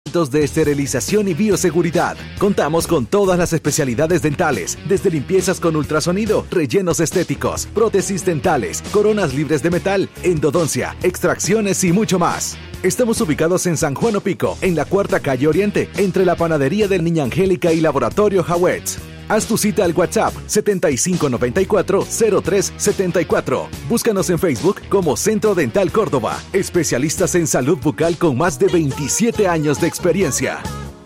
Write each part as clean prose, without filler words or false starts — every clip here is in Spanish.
de esterilización y bioseguridad. Contamos con todas las especialidades dentales, desde limpiezas con ultrasonido, rellenos estéticos, prótesis dentales, coronas libres de metal, endodoncia, extracciones y mucho más. Estamos ubicados en San Juan Opico, en la 4ª calle Oriente, entre la panadería del Niña Angélica y Laboratorio Hawetz. Haz tu cita al WhatsApp 7594-0374. Búscanos en Facebook como Centro Dental Córdoba. Especialistas en salud bucal con más de 27 años de experiencia.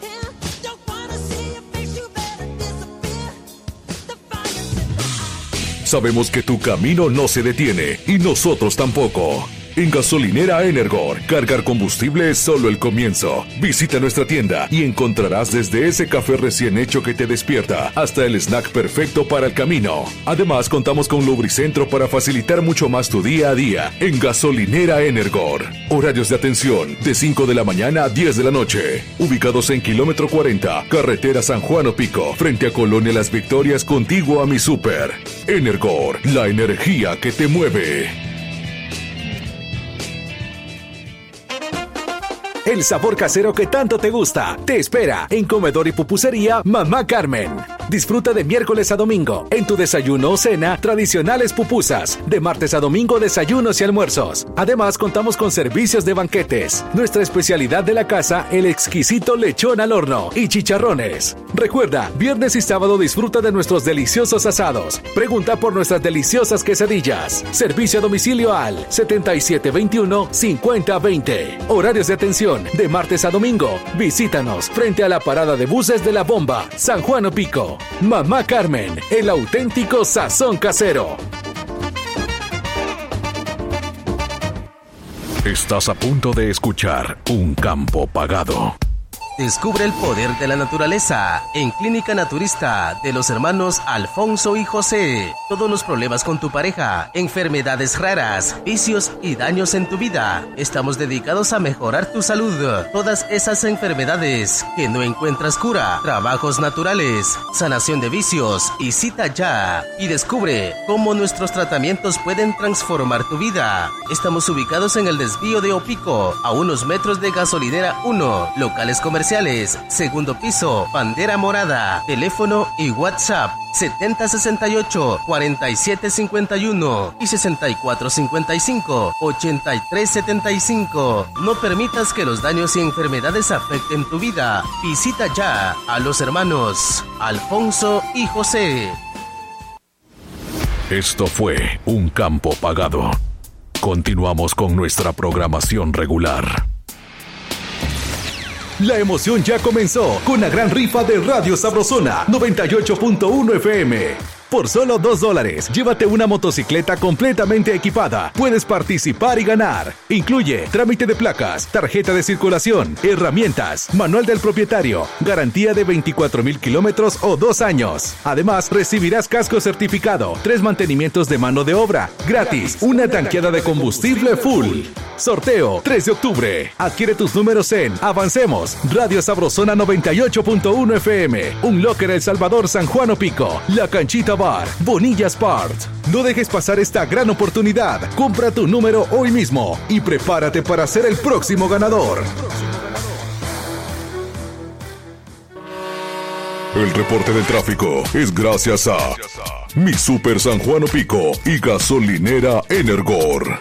Sabemos que tu camino no se detiene y nosotros tampoco. En Gasolinera Energor, cargar combustible es solo el comienzo. Visita nuestra tienda y encontrarás desde ese café recién hecho que te despierta hasta el snack perfecto para el camino. Además, contamos con Lubricentro para facilitar mucho más tu día a día en Gasolinera Energor. Horarios de atención de 5 de la mañana a 10 de la noche. Ubicados en kilómetro 40, carretera San Juan Opico, frente a Colonia Las Victorias, contiguo a mi súper. Energor, la energía que te mueve. El sabor casero que tanto te gusta te espera en Comedor y Pupusería Mamá Carmen. Disfruta de miércoles a domingo en tu desayuno o cena tradicionales pupusas, de martes a domingo desayunos y almuerzos. Además contamos con servicios de banquetes. Nuestra especialidad de la casa, el exquisito lechón al horno y chicharrones. Recuerda, viernes y sábado disfruta de nuestros deliciosos asados. Pregunta por nuestras deliciosas quesadillas. Servicio a domicilio al 7721-5020. Horarios de atención de martes a domingo. Visítanos frente a la parada de buses de La Bomba, San Juan Opico. Mamá Carmen, el auténtico sazón casero. Estás a punto de escuchar Un Campo Pagado. Descubre el poder de la naturaleza en Clínica Naturista de los hermanos Alfonso y José. Todos los problemas con tu pareja, enfermedades raras, vicios y daños en tu vida. Estamos dedicados a mejorar tu salud. Todas esas enfermedades que no encuentras cura, trabajos naturales, sanación de vicios y cita ya. Y descubre cómo nuestros tratamientos pueden transformar tu vida. Estamos ubicados en el desvío de Opico, a unos metros de Gasolinera 1, locales comerciales, segundo piso, bandera morada, teléfono y WhatsApp 7068-4751 y 6455-8375. No permitas que los daños y enfermedades afecten tu vida. Visita ya a los hermanos Alfonso y José. Esto fue Un Campo Pagado. Continuamos con nuestra programación regular. La emoción ya comenzó con la gran rifa de Radio Sabrosona 98.1 FM. Por solo $2, llévate una motocicleta completamente equipada. Puedes participar y ganar. Incluye trámite de placas, tarjeta de circulación, herramientas, manual del propietario, garantía de 24,000 kilómetros o 2 años. Además, recibirás casco certificado, 3 mantenimientos de mano de obra, gratis, una tanqueada de combustible full. Sorteo 3 de octubre. Adquiere tus números en Avancemos, Radio Sabrosona 98.1 FM, Un Locker El Salvador, San Juan Opico, La Canchita Bar, Bonilla Sport. No dejes pasar esta gran oportunidad. Compra tu número hoy mismo y prepárate para ser el próximo ganador. El reporte del tráfico es gracias a Mi Super San Juan Opico y Gasolinera Energor.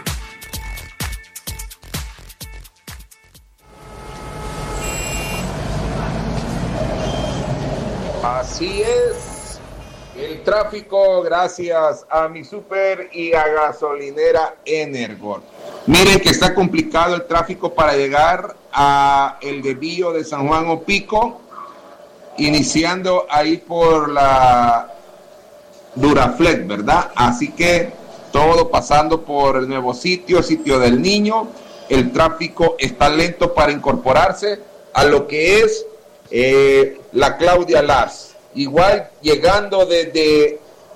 Así es. El tráfico gracias a Mi Super y a Gasolinera Energor. Miren que está complicado el tráfico para llegar a el desvío de San Juan Opico, iniciando ahí por la Duraflex, ¿verdad? Así que todo pasando por el nuevo sitio del Niño. El tráfico está lento para incorporarse a lo que es la Claudia Lars. Igual llegando desde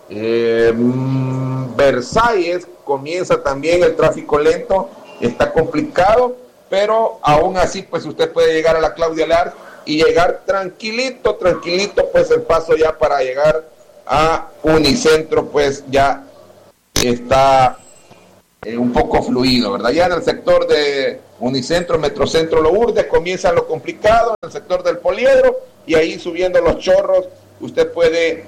Versalles comienza también el tráfico lento, está complicado, pero aún así pues usted puede llegar a la Claudia Lars y llegar tranquilito, pues el paso ya para llegar a Unicentro pues ya está un poco fluido, ¿verdad? Ya en el sector de Unicentro, Metrocentro, Lourdes, comienza lo complicado en el sector del Poliedro, y ahí subiendo los Chorros, usted puede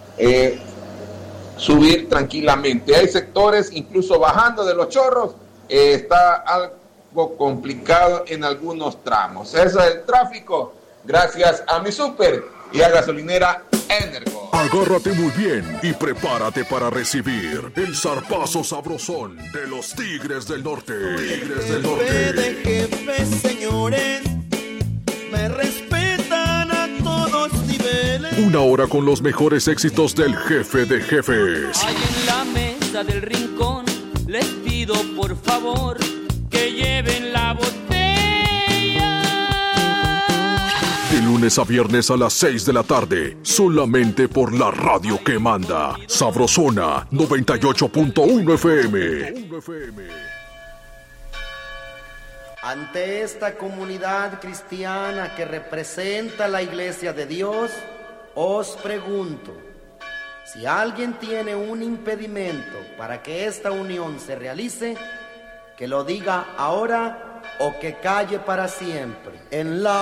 subir tranquilamente. Hay sectores, incluso bajando de los Chorros, está algo complicado en algunos tramos. Ese es el tráfico, gracias a Mi Súper y a Gasolinera Energor. Agárrate muy bien y prepárate para recibir el zarpazo sabrosón de los Tigres del Norte. Tigres del Norte. De jefes, señores, me respetan a todos niveles. Una hora con los mejores éxitos del jefe de jefes. Ahí en la mesa del rincón les pido por favor que lleven la botella. De lunes a viernes a las 6 de la tarde, solamente por la radio que manda. Sabrosona 98.1 FM. Ante esta comunidad cristiana que representa la Iglesia de Dios, os pregunto, si alguien tiene un impedimento para que esta unión se realice, que lo diga ahora o que calle para siempre. En la